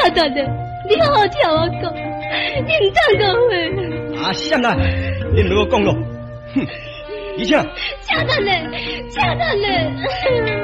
恰达嘞，你好好听我讲，你唔当讲话。 啊，闪啦！你唔好讲咯，哼！而且， 恰达嘞，恰达嘞。